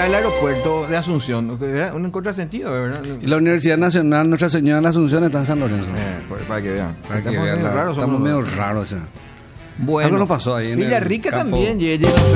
el aeropuerto de Asunción. Era un contrasentido, ¿verdad? Y la Universidad Nacional Nuestra Señora de la Asunción está en San Lorenzo. Para que vean. Para que vean, estamos medio raros, o sea. Bueno, algo nos pasó ahí en Villarrica el campo. también llega